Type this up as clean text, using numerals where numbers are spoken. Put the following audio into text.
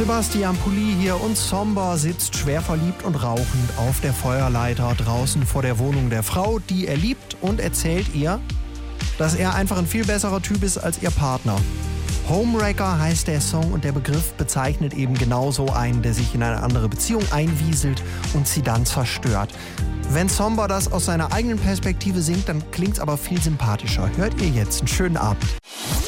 Sebastian Pulli hier und Somber sitzt schwer verliebt und rauchend auf der Feuerleiter draußen vor der Wohnung der Frau, die er liebt, und erzählt ihr, dass er einfach ein viel besserer Typ ist als ihr Partner. Homewrecker heißt der Song und der Begriff bezeichnet eben genauso einen, der sich in eine andere Beziehung einwieselt und sie dann zerstört. Wenn Somber das aus seiner eigenen Perspektive singt, dann klingt's aber viel sympathischer. Hört ihr jetzt. Einen schönen Abend.